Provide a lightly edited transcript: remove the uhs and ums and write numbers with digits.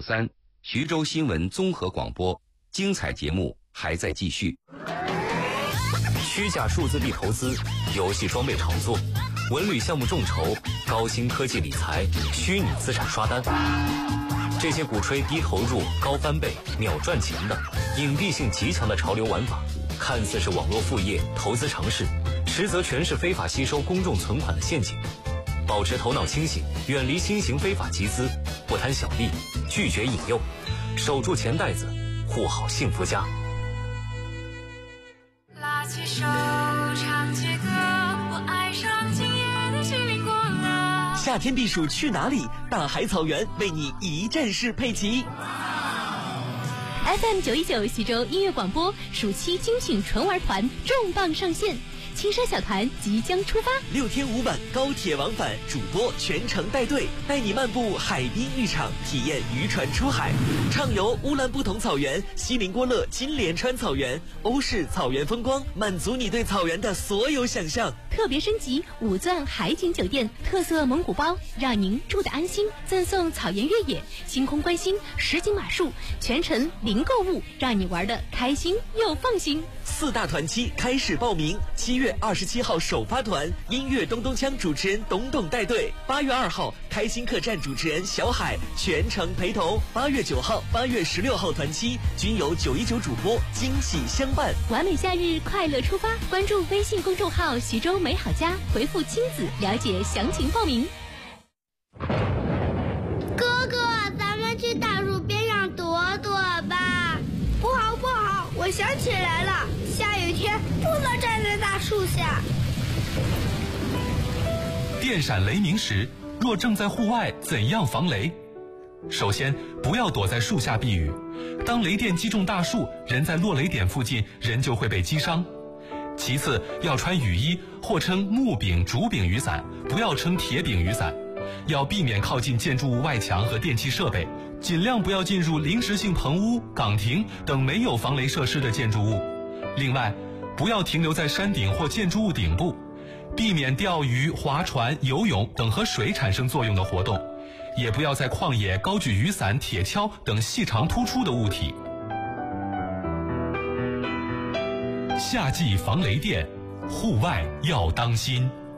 105.3，徐州新闻综合广播，精彩节目还在继续。 虚假数字币投资、游戏装备炒作、文旅项目众筹、高新科技理财、虚拟资产刷单，这些鼓吹低投入、高翻倍、秒赚钱的隐蔽性极强的潮流玩法，看似是网络副业、投资常识，实则全是非法吸收公众存款的陷阱。保持头脑清醒，远离新型非法集资，不贪小利，拒绝引诱，守住钱袋子，护好幸福家。 拉起手唱起歌，我爱上今夜的心灵过了。 夏天避暑去哪里？大海草原为你一站式配齐。 FM 919徐州音乐广播暑期精品纯玩团重磅上线，青山小团即将出发 ，6天5晚高铁往返，主播全程带队，带你漫步海滨浴场，体验渔船出海，畅游乌兰布统草原、锡林郭勒金莲川草原、欧式草原风光，满足你对草原的所有想象。 特别升级5钻海景酒店，特色蒙古包，让您住得安心，赠送草原越野、星空观星、实景马术，全程零购物，让你玩得开心又放心。 4大团期开始报名，7月27号首发团，音乐咚咚锵主持人董董带队；8月2号开心客栈主持人小海全程陪同；8月9号、8月16号团期均由919主播惊喜相伴。 完美夏日快乐出发，关注微信公众号徐州美好家，回复亲子了解详情报名。 哥哥，咱们去大树边上躲躲吧。不好不好，我想起来了，下雨天不能站在大树下。 电闪雷鸣时，若正在户外，怎样防雷？首先，不要躲在树下避雨。当雷电击中大树，人在落雷点附近，人就会被击伤。其次，要穿雨衣或撑木柄、竹柄雨伞，不要撑铁柄雨伞。要避免靠近建筑物外墙和电气设备，尽量不要进入临时性棚屋、岗亭等没有防雷设施的建筑物。另外，不要停留在山顶或建筑物顶部，避免钓鱼、划船、游泳等和水产生作用的活动，也不要在旷野高举雨伞、铁锹等细长突出的物体。夏季防雷电，户外要当心。